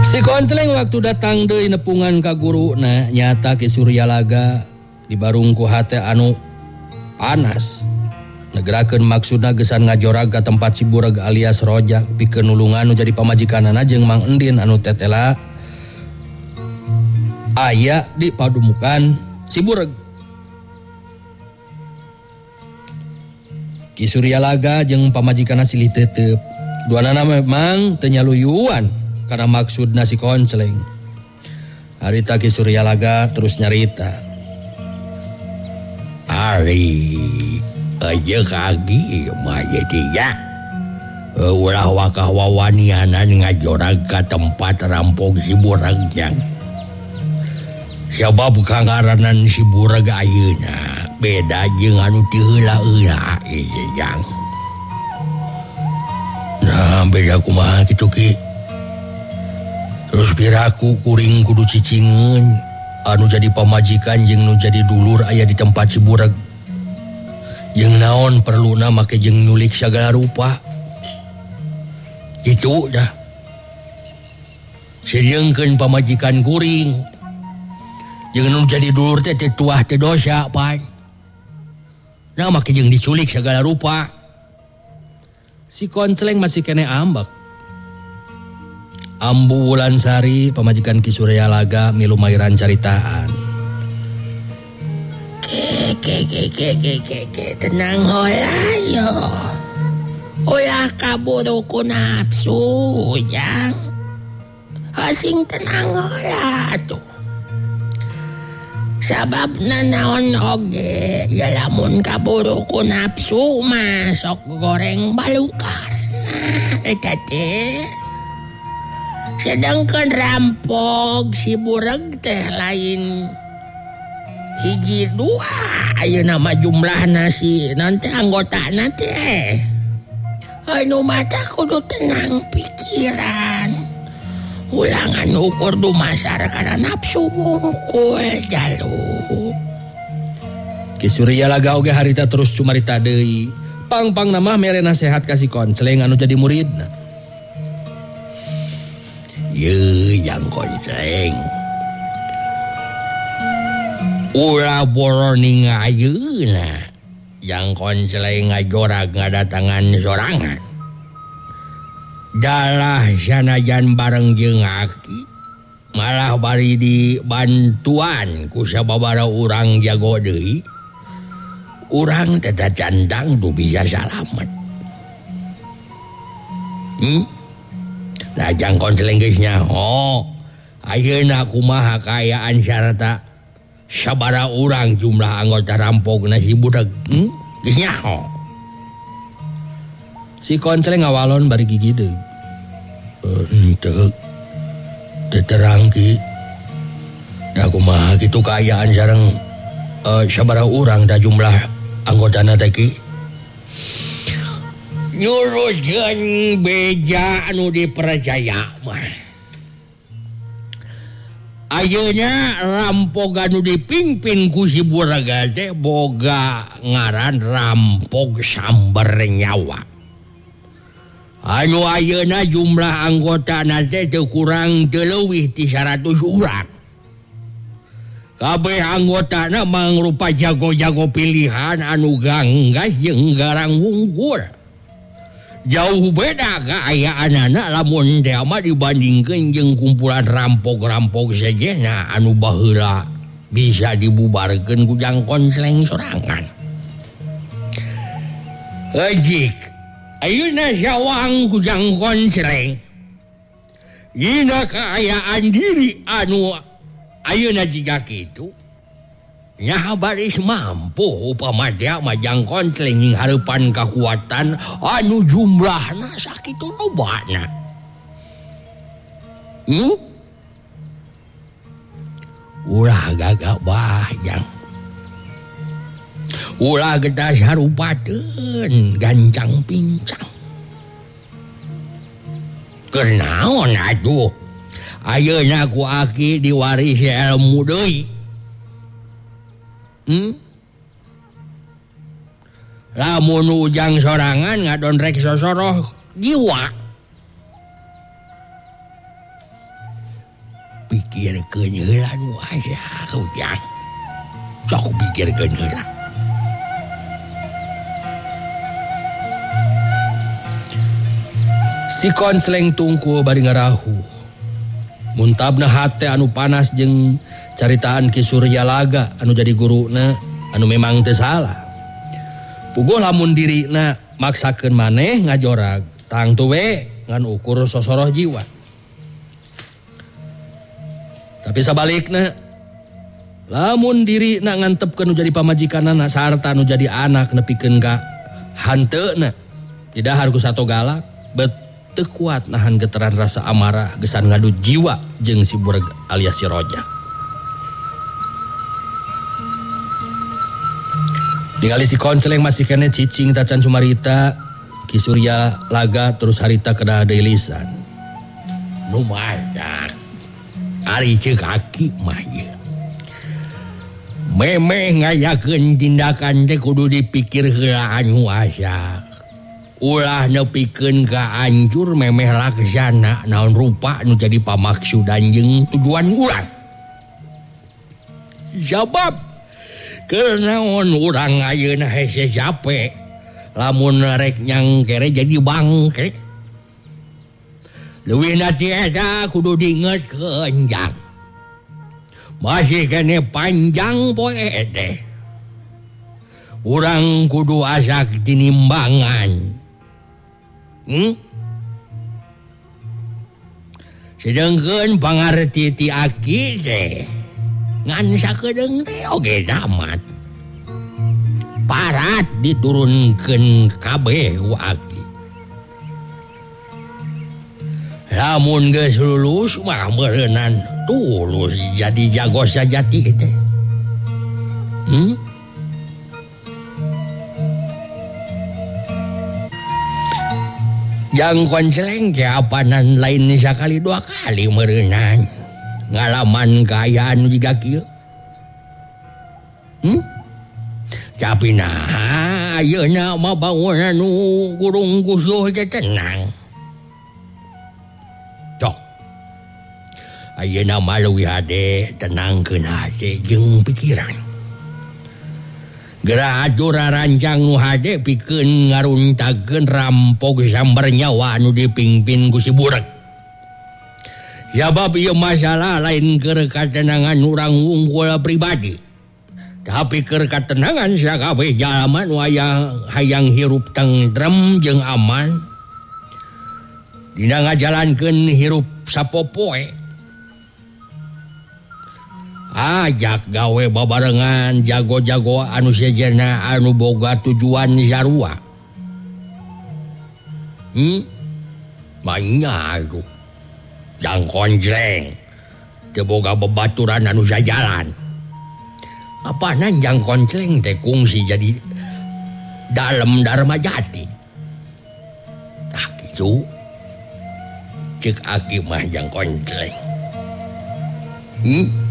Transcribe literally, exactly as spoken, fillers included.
Si Konceleng waktu datang deui nepungan ka guruna nyata Ki Suryalaga di barungku hate anu panas. Negerakeun maksudna gesan ngajorag ka tempat si Bureg alias Rojak pikeun nulungan nu jadi pamajikanana jeung Mang Endin anu tetela aya di padumukan si Bureg. Ki Suryalaga jeung pamajikanna silih teuteup. Duanana memang teu nyaluyuan karena maksudna si Konceleng. Harita Ki Suryalaga terus nyarita. Ari aja kagi mah jadinya ulah wakah wawanianan ngajorag ka tempat rampok si Bureg. Sabab kangaranan si Bureg ayeuna beda jeung anu ti heula-heula ieu jang. Nah beda kumaha kitu Ki. Terus piraku kuring kudu cicingeun anu jadi pamajikan jeung nu jadi dulur aya di tempat si Bureg. Jeung naon perluna make jeung nyulik sagala rupa. Itu dah. Sirieungkeun pamajikan kuring. Jeung nu jadi dulur teh teh tuah teh dosa pan. Nah make jeung diculik sagala rupa. Si Konceleng masih kene ambek. Ambu Wulansari pamajikan Ki Suryalaga milu mairan caritaan. Ke ke ke ke ke ke ke tenang heula yo. Ulah kaburu ku nafsu jang. Hasing tenang heula atuh. Sababna naon oge ya lamun kaburu ku nafsu mah sok goreng balukarna eta teh. Sedangkan rampok si Bureg teh lain hiji dua ayeuna mah jumlahna si nanti anggotana teh. Anu mata kudu tenang pikiran. Ulangan ukur dumasar karena nafsu bungkul jalu. Ki Suryalaga oge harita terus cumarita deui. Pang-pang nama mere nasehat ka si Konceleng anu jadi muridna. Ye yang Konceleng. Ulah boroning ayeuna yang Konceleng ngajorag ngadatangan sorangan. Dalah sanajan bareng jeung aki malah bari di bantuan ku sababaraha urang jago deui. Urang teh candang du bisa salamet. Hmm? Nah jang Konceleng geus nyaho. Ayeuna kumaha kaayaan sarta sabaraha urang jumlah anggota rampokna si Bureg. Hmm? Geus nyaho. Si Konceleng ngawalon bari gigi deui. Henteu. Teu terang Ki. Da kumaha kitu kaayaan sareng uh, sabaraha urang da jumlah anggotana teh Ki? Nyuruhkeun beja anu dipercaya mah. Ayeuna rampok anu dipingpin ku si Bureg teh boga ngaran rampok samber nyawa. Anu ayeuna jumlah anggotana teh teu kurang teu leuwih ti seratus urang. Kabeh anggotana mangrupa jago-jago pilihan anu ganggas jeung garang wungkul. Jauh beda kaayaanana lamun teh mah dibandingkeun jeung kumpulan rampok-rampok sejenna anu baheula bisa dibubarkeun ku Jang Konceleng sorangan. Ejik ayeuna sawang ku Jang Konceleng. Dina kaayaan diri anu ayeuna jiga kitu nya baris mampu upamana mah Jang Konceleng ing hareupan kakuatan anu jumlahna sakitu lobana. Hmm? Ulah gagabah Jang. Ulah gedas harupateun gancang pincang. Keur naon atuh? Ayeuna ku aki diwarisi ilmu deui. Hmm? Lamun ujang sorangan ngadon rek sosoroh jiwa. pikirkeun heula nu aya ujang. Sok pikirkeun heula. Si Konsleng tungku bari ngarahu. Muntabna hate anu panas jeung caritaan Ki Suryalaga anu jadi guruna anu memang teu salah. Puguh lamun dirina maksakeun maneh ngajorag tang tu we ngan ukur sosoroh jiwa. Tapi sabalikna lamun dirina ngantepkeun nu jadi pamajikanana sarta nu jadi anak nepikeun ka hanteuna didahar ku sato galak bet teu kuat nahan getaran rasa amarah gesan ngadu jiwa jeung si bureg alias si Rojak. Ningali si Konsleng masih kene cicing tacan sumarita, Ki Suryalaga terus harita kedah deui lisan. Nu madak ari ceuk aki mah ieu. Memeh ngayakeun tindakan teh kudu dipikir heula anu asa. Ulah nepikeun ka anjur memeh laksana naon rupa nu jadi pamaksudan jeung tujuan urang. Sabab kenaon urang ayeuna hese capek lamun rek nyang kere jadi bangke. Leuwih na ti eta kudu diingetkeun jang. Masih kene panjang poe teh. Urang kudu asak tinimbangan. Hmm? Sedengkeun pangarti ti aki teh ngan sakedeung teh oge tamat. Parat diturunkeun kabeh ku aki. Lamun geus lulus mah meureunnan tulus jadi jago sajati teh. Hmm? Jang Konsleng ke apanan lain sakali dua kali meureunnan ngalaman kaayaan jiga kieu. Hmm? Tapi nah ayeuna mah bangunan nu gurung gusuh teh tenang. Cok. Ayeuna mah leuwih hade tenangkeun hate jeung pikiran. Geura atur rancang nu hade pikeun ngaruntagkeun rampok sambar nyawa anu dipingpin ku si bureg. Sabab ieu masalah lain keur katenangan urang unggul pribadi. Tapi keur katenangan sakabeh jalma nu aya hayang hirup tentrem jeung aman. Dina ngajalankeun hirup sapopoe. Ajak gawe babarengan jago-jago anu sejenna anu boga tujuan sarua. Hmm? Manya itu. Jang Konsleng teu boga babaturan anu sajalan. Apana Jang Konsleng teh kungsi jadi dalem Dharma Jati. Tah kitu ceuk aki mah Jang Konsleng. Hmm?